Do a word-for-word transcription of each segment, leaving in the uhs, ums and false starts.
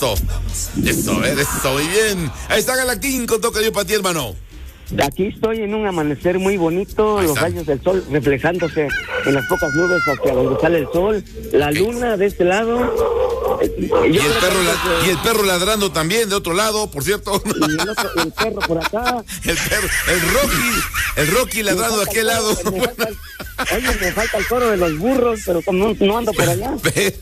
Eso, eso, muy bien. Ahí está Galactín con Toca Yo para ti, hermano. Aquí estoy en un amanecer muy bonito, los rayos del sol reflejándose en las pocas nubes hacia donde sale el sol, la okay. luna de este lado. Y el, perro la, y el perro ladrando también de otro lado, por cierto. Y el, otro, el perro por acá. El perro, el Rocky, el Rocky ladrando de aquel lado. Me falta el, oye, me falta el coro de los burros, pero como no, no ando por allá.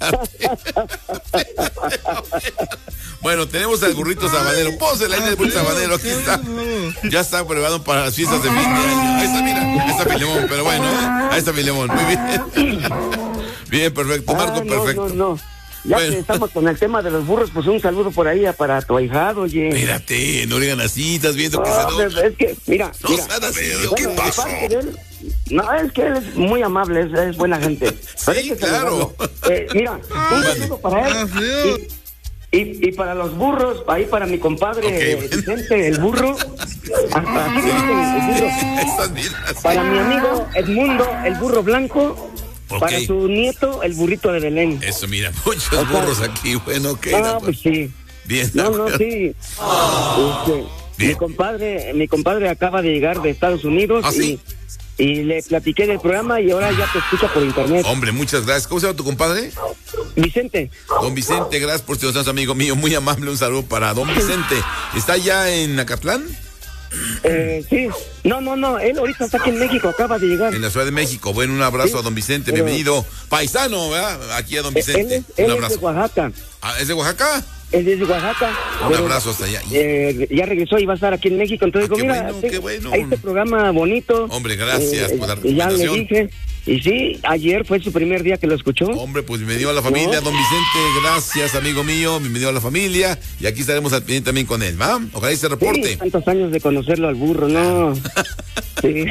Bueno, tenemos al burrito sabanero. Pósela ahí el burrito sabanero, aquí está. Ya está preparado para las fiestas de fin de año. Ahí está, mira, ahí está Filemón, pero bueno, ¿eh? Ahí está Filemón, muy bien. Bien, perfecto, Marco, ah, no, perfecto. No, no. Ya bueno. Que estamos con el tema de los burros, pues un saludo por ahí para tu ahijado, oye. Mírate, no digan así, estás viendo que no, se no... Es que, mira, no mira. Así, bueno, ¿qué pasó? Él, no, es que él es muy amable, es, es buena gente. Sí, claro. Eh, mira, un saludo para él. Ah, sí. Y, y, y para los burros, ahí para mi compadre okay, Vicente, el burro. Hasta así sí. el burro. Para mi amigo Edmundo, el burro blanco. Okay. Para su nieto, el burrito de Belén. Eso, mira, muchos o sea, burros aquí, bueno, ok. No, pues sí. Bien. No, no, sí. Oh. Este, Bien. Mi compadre, mi compadre acaba de llegar de Estados Unidos. ¿Ah, sí? y, y le platiqué del programa y ahora ya te escucha por internet. Hombre, muchas gracias. ¿Cómo se llama tu compadre? Vicente. Don Vicente, gracias por ser amigo mío, muy amable, un saludo para don Vicente. ¿Está ya en Acatlán? Eh, sí, no, no, no, él ahorita está aquí en México, acaba de llegar. En la Ciudad de México. Bueno, un abrazo sí, a don Vicente, pero... bienvenido. Paisano, ¿verdad? Aquí a don Vicente. Él, es, él un abrazo. Es de Oaxaca. ¿Ah, es de Oaxaca? Él es de Oaxaca. Un pero, abrazo hasta allá. Eh, ya regresó y va a estar aquí en México, entonces ah, digo, mira, bueno, te, qué bueno. hay este programa bonito. Hombre, gracias eh, por la recomendación. Ya le dije. Y sí, ayer fue su primer día que lo escuchó. Hombre, pues bienvenido a la familia, ¿no? Don Vicente, gracias, amigo mío, bienvenido a la familia, y aquí estaremos al pendiente también con él, ¿va? Ojalá y se reporte. Sí, tantos años de conocerlo al burro, ¿no? Sí.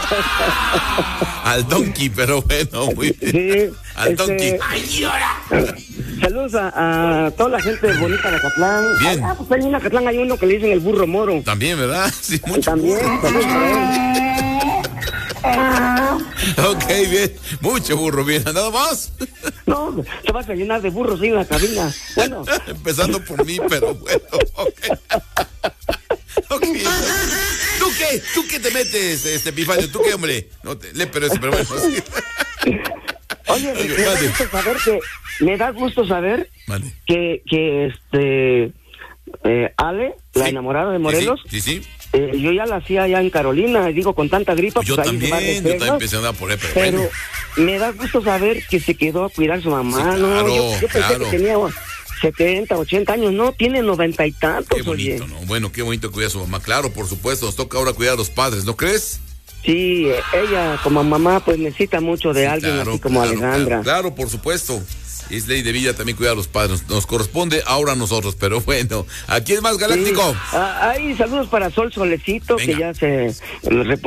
Al donkey, pero bueno, muy bien. Sí, al este, donkey. ¡Ay, llora! Saludos a, a toda la gente bonita de Acatlán. Bien. Ah, pues en Acatlán hay uno que le dicen el burro moro. También, ¿verdad? Sí, mucho. También, saludos a él. Ok, bien. Mucho burro, bien. ¿Nada más? No, te vas a llenar de burros ahí en la cabina. Bueno. Empezando por mí, pero bueno, ok. Okay. ¿Tú qué? ¿Tú qué te metes, este Epifanio? ¿Tú qué, hombre? No te, le, pero, pero bueno, sí. Oye, me da gusto saber que, me da gusto saber vale. que, que este eh, Ale, sí. la enamorada de Morelos, sí, sí, sí. Eh, yo ya la hacía allá en Carolina, y digo, con tanta gripa, yo pues también, ahí yo también empecé a andar por ahí, pero, pero bueno. me da gusto saber que se quedó a cuidar a su mamá, sí, claro, ¿no? Yo, yo pensé claro. que tenía setenta, ochenta años, no, tiene noventa y tantos. Qué bonito, oye. ¿No? Bueno, qué bonito cuidar a su mamá, claro, por supuesto, nos toca ahora cuidar a los padres, ¿no crees? Sí, ella como mamá pues necesita mucho de sí, alguien claro, así como claro, Alejandra. Claro, claro, por supuesto. Es ley de vida también cuidar a los padres. Nos corresponde ahora a nosotros, pero bueno. ¿A quién más, Galáctico? Sí. Ah, hay saludos para Sol Solecito, venga. Que ya se